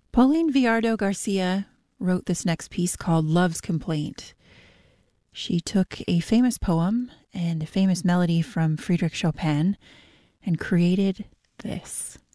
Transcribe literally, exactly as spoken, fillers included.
Pauline Villardo Garcia wrote this next piece called Love's Complaint. She took a famous poem and a famous melody from Friedrich Chopin and created this.